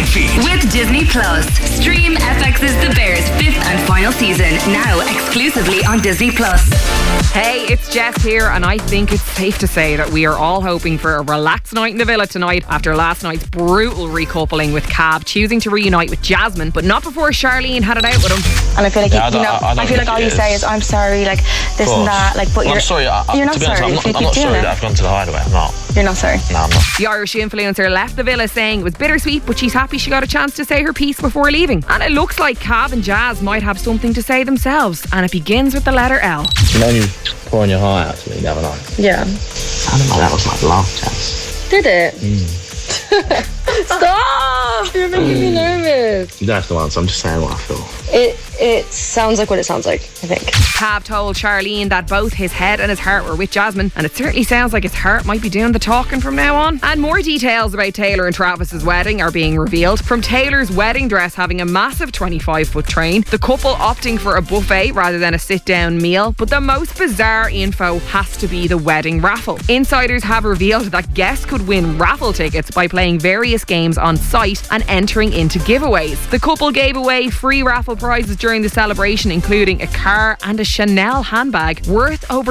feed. With Disney Plus. Stream FX's The Bears 5th and final season, now exclusively on Disney Plus. Hey, it's Jess here, and I think it's safe to say that we are all hoping for a relaxed night in the villa tonight after last night's brutal recoupling with Cab choosing to reunite with Jasmine, but not before Charlene had it out with him. And I feel like I feel like all you say is I'm sorry, like this and that, like. But I'm sorry. You're not to be sorry. honest, I'm not sorry that I've gone to the hideaway. I'm not. You're not sorry. No, I'm not. The Irish influencer left the villa saying it was bittersweet, but she's happy she got a chance to say her piece before leaving. And it looks like Cab and Jazz might have something to say themselves, and it begins with the letter L. You know, you pouring your heart out to me the other night. Yeah. Sounded like that was like love, Jazz. Did it? Stop! You're making me nervous. You don't have to answer. I'm just saying what I feel. It sounds like what it sounds like, I think. Cab told Charlene that both his head and his heart were with Jasmine, and it certainly sounds like his heart might be doing the talking from now on. And more details about Taylor and Travis's wedding are being revealed, from Taylor's wedding dress having a massive 25-foot train, the couple opting for a buffet rather than a sit-down meal, but the most bizarre info has to be the wedding raffle. Insiders have revealed that guests could win raffle tickets by playing various games on site and entering into giveaways. The couple gave away free raffle prizes during the celebration, including a car and a Chanel handbag worth over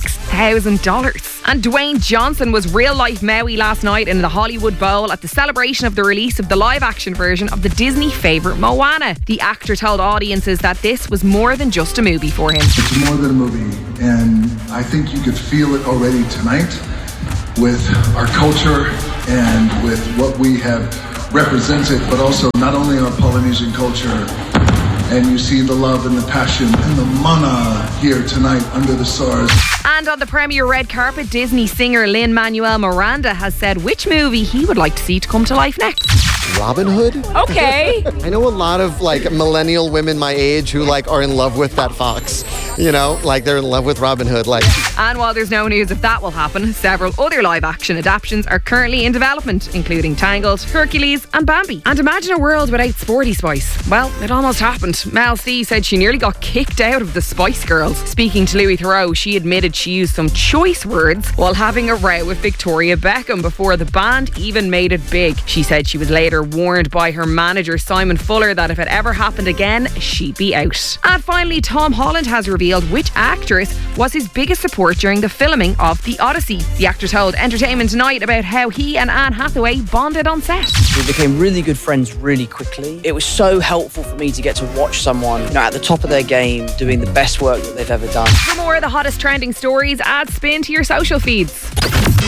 $6,000. And Dwayne Johnson was real-life Maui last night in the Hollywood Bowl at the celebration of the release of the live-action version of the Disney favourite Moana. The actor told audiences that this was more than just a movie for him. It's more than a movie, and I think you could feel it already tonight with our culture and with what we have represented, but also not only our Polynesian culture. And you see the love and the passion and the mana here tonight under the stars. And on the premiere red carpet, Disney singer Lin-Manuel Miranda has said which movie he would like to see to come to life next. Robin Hood? Okay. I know a lot of like millennial women my age who like are in love with that fox. You know, like they're in love with Robin Hood. Like. And while there's no news if that will happen, several other live action adaptations are currently in development, including Tangled, Hercules and Bambi. And imagine a world without Sporty Spice. Well, it almost happened. Mel C said she nearly got kicked out of the Spice Girls. Speaking to Louis Theroux, she admitted she used some choice words while having a row with Victoria Beckham before the band even made it big. She said she was later warned by her manager Simon Fuller that if it ever happened again, she'd be out. And finally, Tom Holland has revealed which actress was his biggest support during the filming of The Odyssey. The actor told Entertainment Tonight about how he and Anne Hathaway bonded on set. We became really good friends really quickly. It was so helpful for me to get to watch someone, you know, at the top of their game, doing the best work that they've ever done. For more of the hottest trending stories, add Spin to your social feeds.